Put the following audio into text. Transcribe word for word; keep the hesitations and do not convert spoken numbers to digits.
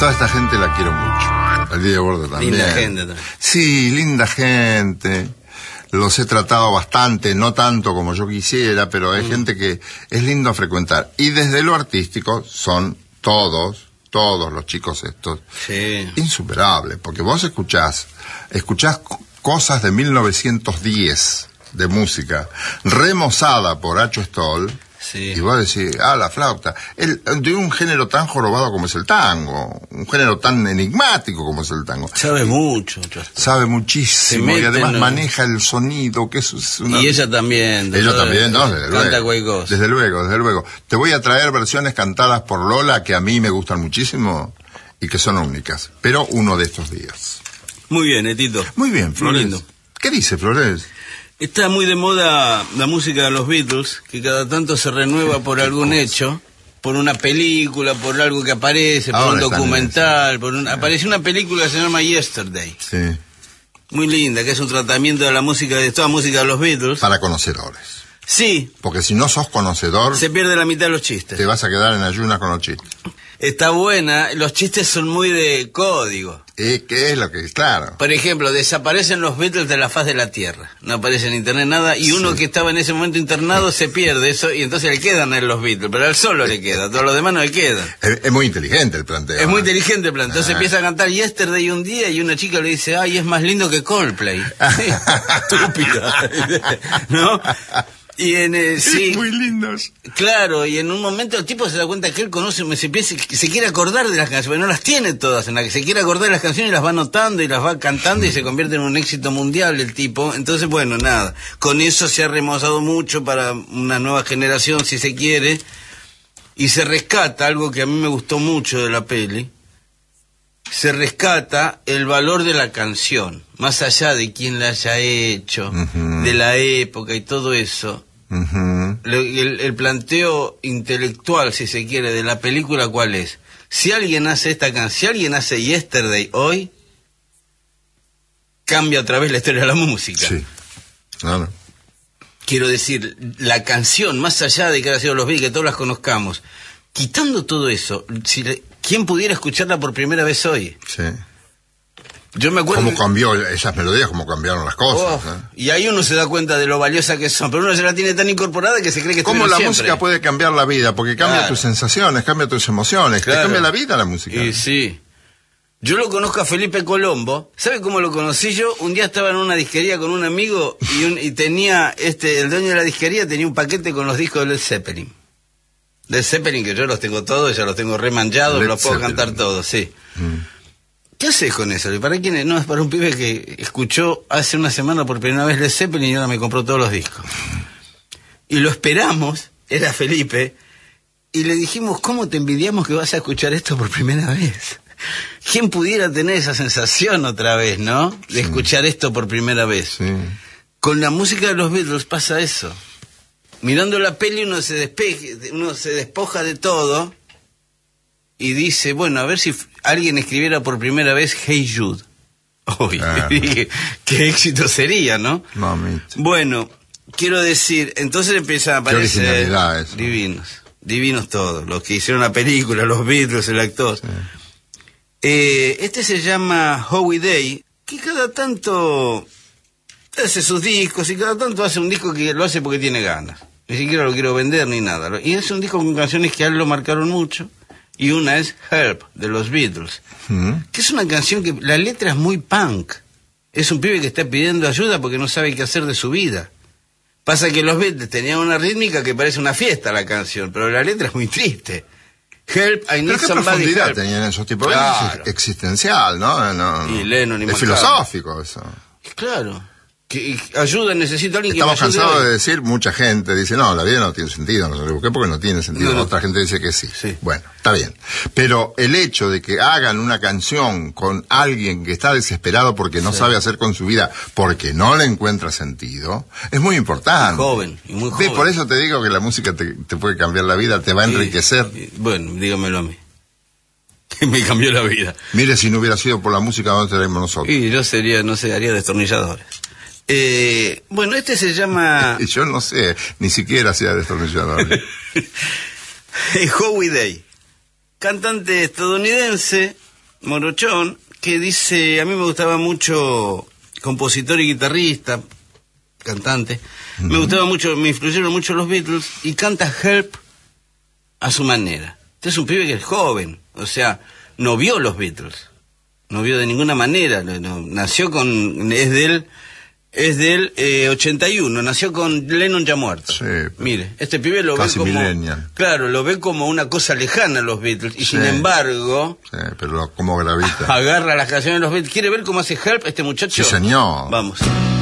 toda esta gente la quiero mucho. El Día de Bordo también. Linda gente también. Sí, linda gente. Los he tratado bastante, no tanto como yo quisiera, pero hay mm. gente que es lindo frecuentar. Y desde lo artístico son todos, todos los chicos estos, sí. insuperables. Porque vos escuchás, escuchás cosas de mil novecientos diez de música, remozada por Acho Stoll. Sí. Y vos decís, ah, la flauta. El, de un género tan jorobado como es el tango, un género tan enigmático como es el tango. Sabe mucho. Sabe muchísimo y además no. maneja el sonido, que eso es una... Y ella también. Ella también, ¿no? Desde canta luego. Desde luego, desde luego. Te voy a traer versiones cantadas por Lola que a mí me gustan muchísimo y que son únicas, pero uno de estos días. Muy bien, Etito. Muy bien, Flores. Muy lindo. ¿Qué dice, Flores? Está muy de moda la música de los Beatles, que cada tanto se renueva por algún hecho, por una película, por algo que aparece, por Ahora un documental, por un... apareció una película que se llama Yesterday. Sí. Muy linda, que es un tratamiento de la música, de toda música de los Beatles. Para conocedores. Sí. Porque si no sos conocedor... se pierde la mitad de los chistes. Te vas a quedar en ayunas con los chistes. Está buena, los chistes son muy de código. ¿Eh? ¿Qué es lo que es? Claro. Por ejemplo, desaparecen los Beatles de la faz de la Tierra. No aparece en internet nada. Y uno sí. que estaba en ese momento internado se pierde eso y entonces le quedan a él los Beatles. Pero a él solo le queda, a todos los demás no le quedan. Es, es muy inteligente el planteo. Es muy inteligente el planteo. Entonces ah. empieza a cantar Yesterday un día y una chica le dice, ay, es más lindo que Coldplay. Estúpida. ¿No? Y en el, sí, muy lindos. Claro, y en un momento el tipo se da cuenta que él conoce, se, empieza, se quiere acordar de las canciones, pero no las tiene todas, en la que se quiere acordar de las canciones y las va anotando y las va cantando y se convierte en un éxito mundial el tipo. Entonces, bueno, nada, con eso se ha remozado mucho para una nueva generación, si se quiere, y se rescata algo que a mí me gustó mucho de la peli. Se rescata el valor de la canción, más allá de quién la haya hecho, uh-huh. de la época y todo eso. Uh-huh. El, el planteo intelectual, si se quiere, de la película, ¿cuál es? Si alguien hace esta canción, si alguien hace Yesterday hoy, cambia otra vez la historia de la música. Sí, claro. Quiero decir, la canción, más allá de que haya sido los Beatles, que todos las conozcamos, quitando todo eso, si le, ¿quién pudiera escucharla por primera vez hoy? Sí. Yo me acuerdo... ¿Cómo cambió esas melodías? ¿Cómo cambiaron las cosas? Oh, ¿eh? Y ahí uno se da cuenta de lo valiosa que son, pero uno se la tiene tan incorporada que se cree que... ¿Cómo la siempre. música puede cambiar la vida? Porque cambia claro. tus sensaciones, cambia tus emociones, claro. te cambia la vida la música. Y sí. Yo lo conozco a Felipe Colombo. ¿Sabe cómo lo conocí yo? Un día estaba en una disquería con un amigo y, un, y tenía, este, el dueño de la disquería tenía un paquete con los discos de Led Zeppelin. Led Zeppelin, que yo los tengo todos, ya los tengo remanchados, Led los puedo Zeppelin. Cantar todos, sí. Mm. ¿Qué haces con eso? ¿Para quién es? No, es para un pibe que escuchó hace una semana por primera vez Led Zeppelin y ahora me compró todos los discos. Y lo esperamos, era Felipe, y le dijimos, ¿cómo te envidiamos que vas a escuchar esto por primera vez? ¿Quién pudiera tener esa sensación otra vez, no? De sí. escuchar esto por primera vez. Sí. Con la música de los Beatles pasa eso. Mirando la peli uno se despeje, uno se despoja de todo y dice, bueno, a ver si alguien escribiera por primera vez Hey Jude. Uy, ah. dije, qué éxito sería, ¿no? Mamita. Bueno, quiero decir, entonces empiezan a aparecer divinos, divinos todos, los que hicieron la película, los Beatles, el actor. Sí. Eh, este se llama Howie Day, que cada tanto hace sus discos y cada tanto hace un disco que lo hace porque tiene ganas. Ni siquiera lo quiero vender ni nada. Y es un disco con canciones que a él lo marcaron mucho. Y una es Help, de los Beatles. Mm-hmm. Que es una canción que la letra es muy punk. Es un pibe que está pidiendo ayuda porque no sabe qué hacer de su vida. Pasa que los Beatles tenían una rítmica que parece una fiesta la canción, pero la letra es muy triste. Help, I need ¿Pero qué somebody profundidad help. tenían esos tipos? Claro. Es existencial, ¿no? no, no. Y Lennon y es McCartney. filosófico eso. Claro. Que ayuda, necesito a alguien Estamos que me ayude. Estamos cansados de decir, mucha gente dice, no, la vida no tiene sentido, no se lo busqué porque no tiene sentido. No, no. Otra gente dice que sí. sí. Bueno, está bien. Pero el hecho de que hagan una canción con alguien que está desesperado porque no sí. sabe hacer con su vida, porque no le encuentra sentido, es muy importante. Muy joven, y muy joven. ¿Ves? Por eso te digo que la música te, te puede cambiar la vida, te va a enriquecer. Y, y, bueno, dígamelo a mí. Me cambió la vida. Mire, si no hubiera sido por la música, ¿dónde estaríamos nosotros? Y yo sería, no sé, haría destornilladores. Eh, bueno, este se llama... Yo no sé, ni siquiera hacía destornilladores. Howie Day, cantante estadounidense, morochón, que dice, a mí me gustaba mucho, compositor y guitarrista, cantante, uh-huh. me gustaba mucho, me influyeron mucho los Beatles, y canta Help a su manera. Este es un pibe que es joven, o sea, no vio los Beatles, no vio de ninguna manera, no, no, nació con, es del, es del eh, ochenta y uno, nació con Lennon ya muerto. Sí, mire, este pibe lo ve como, millennial. Claro, lo ve como una cosa lejana los Beatles, y sí, sin embargo, sí, pero como gravita, agarra las canciones de los Beatles. ¿Quiere ver cómo hace Help este muchacho? Sí, señor. Vamos.